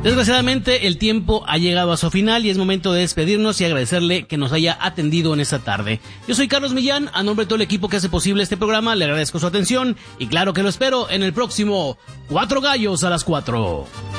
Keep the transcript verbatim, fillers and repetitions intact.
Desgraciadamente el tiempo ha llegado a su final y es momento de despedirnos y agradecerle que nos haya atendido en esta tarde. Yo soy Carlos Millán, a nombre de todo el equipo que hace posible este programa, le agradezco su atención y claro que lo espero en el próximo Cuatro Gallos a las Cuatro.